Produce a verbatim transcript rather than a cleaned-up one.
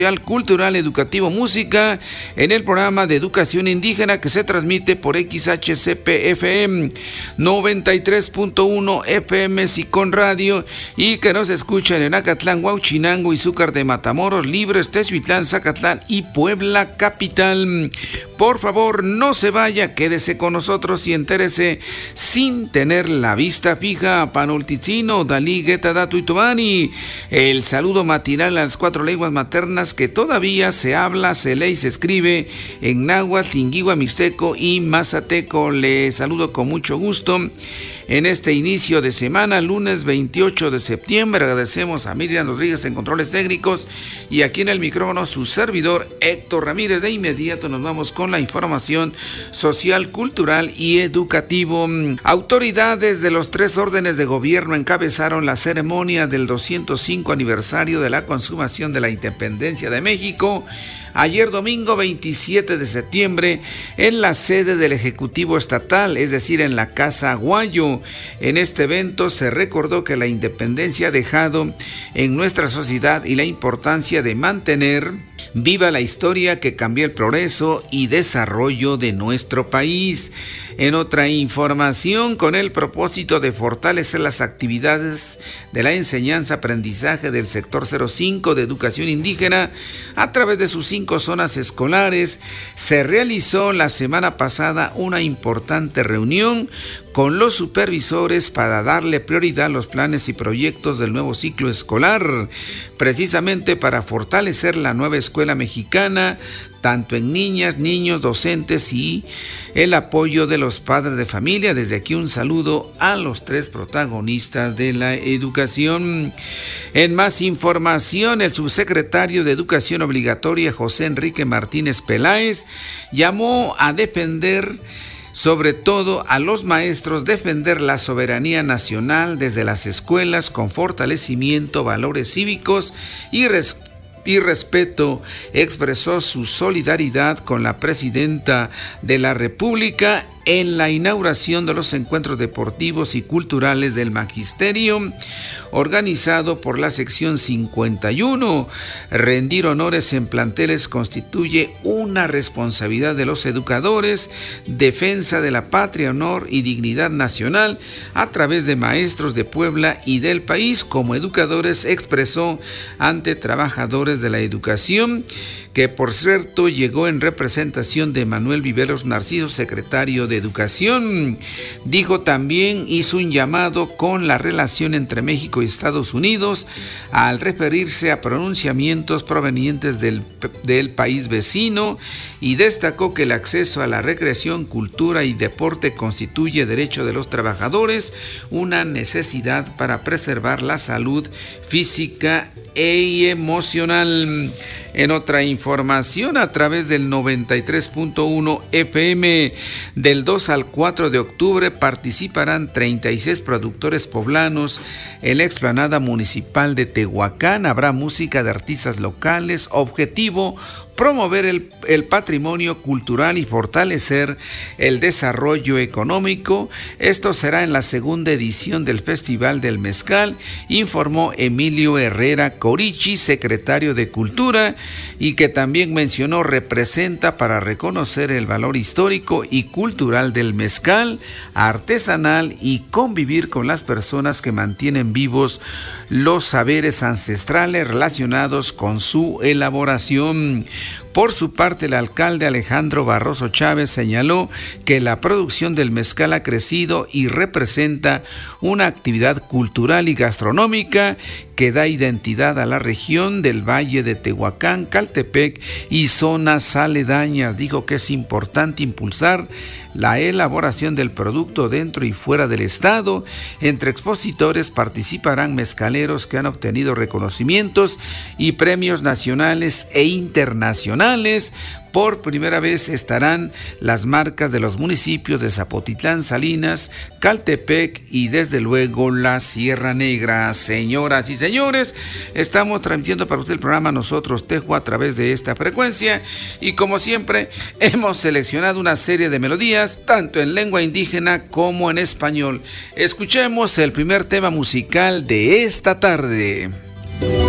Cultural, educativo, música en el programa de educación indígena que se transmite por X H C P F M noventa y tres punto uno F M Sicón Radio y que nos escuchan en Acatlán, Huauchinango, Izúcar de Matamoros, Libres, Texuitlán, Zacatlán y Puebla capital. Por favor, no se vaya, quédese con nosotros y entérese sin tener la vista fija. Panolticino, Dalí, Gueta, Datu y Tobani. El saludo matinal a las cuatro lenguas maternas que todavía se habla, se lee y se escribe en náhuatl, lingüa, mixteco y mazateco. Le saludo con mucho gusto en este inicio de semana, lunes veintiocho de septiembre. Agradecemos a Miriam Rodríguez en controles técnicos y aquí en el micrófono su servidor Héctor Ramírez. De inmediato nos vamos con la información social, cultural y educativo. Autoridades de los tres órdenes de gobierno encabezaron la ceremonia del doscientos cinco aniversario de la consumación de la independencia de México ayer domingo veintisiete de septiembre en la sede del Ejecutivo Estatal, es decir, en la Casa Aguayo. En este evento se recordó que la independencia ha dejado en nuestra sociedad y la importancia de mantener viva la historia que cambió el progreso y desarrollo de nuestro país. En otra información, con el propósito de fortalecer las actividades de la enseñanza-aprendizaje del sector cero cinco de educación indígena a través de sus cinco zonas escolares, se realizó la semana pasada una importante reunión con los supervisores para darle prioridad a los planes y proyectos del nuevo ciclo escolar, precisamente para fortalecer la nueva escuela mexicana, tanto en niñas, niños, docentes y el apoyo de los padres de familia. Desde aquí un saludo a los tres protagonistas de la educación. En más información, el subsecretario de Educación Obligatoria, José Enrique Martínez Peláez, llamó a defender sobre todo a los maestros, defender la soberanía nacional desde las escuelas con fortalecimiento, valores cívicos y respeto. y respeto. Expresó su solidaridad con la presidenta de la República en la inauguración de los encuentros deportivos y culturales del Magisterio, organizado por la sección cincuenta y uno. Rendir honores en planteles constituye una responsabilidad de los educadores, defensa de la patria, honor y dignidad nacional a través de maestros de Puebla y del país. Como educadores, expresó ante trabajadores de la educación, que por cierto llegó en representación de Manuel Viveros Narciso, secretario de Educación. Dijo también, hizo un llamado con la relación entre México y Estados Unidos al referirse a pronunciamientos provenientes del, del país vecino y destacó que el acceso a la recreación, cultura y deporte constituye derecho de los trabajadores, una necesidad para preservar la salud física y emocional. En otra información, a través del noventa y tres punto uno F M, del dos al cuatro de octubre participarán treinta y seis productores poblanos en la explanada municipal de Tehuacán. Habrá música de artistas locales. Objetivo: promover el, el patrimonio cultural y fortalecer el desarrollo económico. Esto será en la segunda edición del Festival del Mezcal, informó Emilio Herrera Corichi, secretario de Cultura, y que también mencionó representa para reconocer el valor histórico y cultural del mezcal artesanal y convivir con las personas que mantienen vivos los saberes ancestrales relacionados con su elaboración. Por su parte, el alcalde Alejandro Barroso Chávez señaló que la producción del mezcal ha crecido y representa una actividad cultural y gastronómica que da identidad a la región del Valle de Tehuacán, Caltepec y zonas aledañas. Dijo que es importante impulsar la elaboración del producto dentro y fuera del estado. Entre expositores participarán mezcaleros que han obtenido reconocimientos y premios nacionales e internacionales. Por primera vez estarán las marcas de los municipios de Zapotitlán, Salinas, Caltepec y desde luego la Sierra Negra. Señoras y señores, estamos transmitiendo para usted el programa Nosotros Tejo a través de esta frecuencia y como siempre hemos seleccionado una serie de melodías tanto en lengua indígena como en español. Escuchemos el primer tema musical de esta tarde.